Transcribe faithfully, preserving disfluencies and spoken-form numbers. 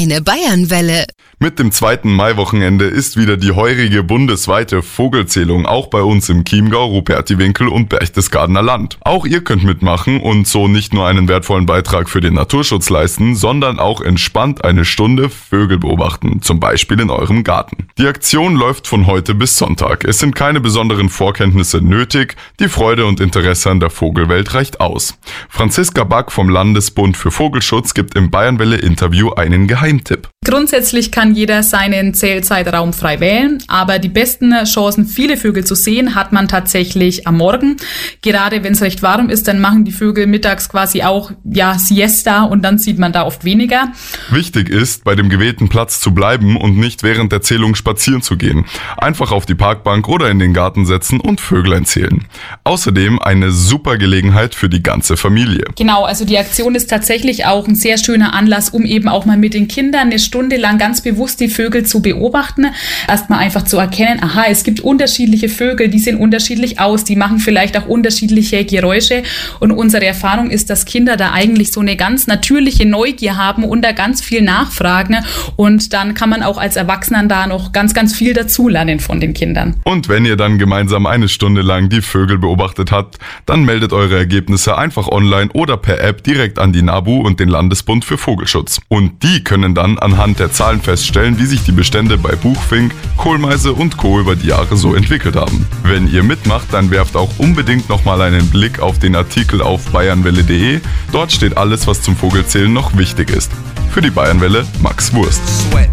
Deine Bayernwelle. Mit dem zweiten Maiwochenende ist wieder die heurige bundesweite Vogelzählung auch bei uns im Chiemgau, Rupertiwinkel und Berchtesgadener Land. Auch ihr könnt mitmachen und so nicht nur einen wertvollen Beitrag für den Naturschutz leisten, sondern auch entspannt eine Stunde Vögel beobachten, zum Beispiel in eurem Garten. Die Aktion läuft von heute bis Sonntag. Es sind keine besonderen Vorkenntnisse nötig, die Freude und Interesse an der Vogelwelt reicht aus. Franziska Back vom Landesbund für Vogelschutz gibt im Bayernwelle-Interview einen Geheimtipp. Grundsätzlich kann jeder seinen Zählzeitraum frei wählen, aber die besten Chancen, viele Vögel zu sehen, hat man tatsächlich am Morgen. Gerade wenn es recht warm ist, dann machen die Vögel mittags quasi auch ja Siesta und dann sieht man da oft weniger. Wichtig ist, bei dem gewählten Platz zu bleiben und nicht während der Zählung spazieren zu gehen. Einfach auf die Parkbank oder in den Garten setzen und Vöglein zählen. Außerdem eine super Gelegenheit für die ganze Familie. Genau, also die Aktion ist tatsächlich auch ein sehr schöner Anlass, um eben auch mal mit den Kindern eine Stunde lang ganz bewusst die Vögel zu beobachten. Erstmal einfach zu erkennen, aha, es gibt unterschiedliche Vögel, die sehen unterschiedlich aus, die machen vielleicht auch unterschiedliche Geräusche. Und unsere Erfahrung ist, dass Kinder da eigentlich so eine ganz natürliche Neugier haben und da ganz viel nachfragen. Und dann kann man auch als Erwachsener da noch ganz, ganz viel dazulernen von den Kindern. Und wenn ihr dann gemeinsam eine Stunde lang die Vögel beobachtet habt, dann meldet eure Ergebnisse einfach online oder per App direkt an die NABU und den Landesbund für Vogelschutz. Und die können dann anhand der Zahlen feststellen, wie sich die Bestände bei Buchfink, Kohlmeise und Co. über die Jahre so entwickelt haben. Wenn ihr mitmacht, dann werft auch unbedingt nochmal einen Blick auf den Artikel auf bayernwelle punkt de. Dort steht alles, was zum Vogelzählen noch wichtig ist. Für die Bayernwelle, Max Wurst.